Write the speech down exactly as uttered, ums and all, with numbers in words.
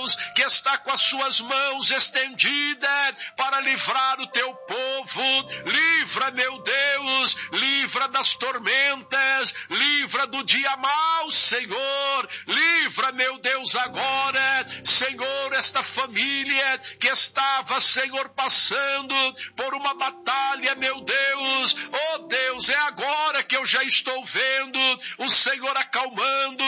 Deus, que está com as suas mãos estendidas para livrar o teu povo. Livra, meu Deus, livra das tormentas, livra do dia mau, Senhor. Livra, meu Deus, agora, Senhor, esta família que estava, Senhor, passando por uma batalha, meu Deus. Oh Deus, é agora que eu já estou vendo o Senhor acalmando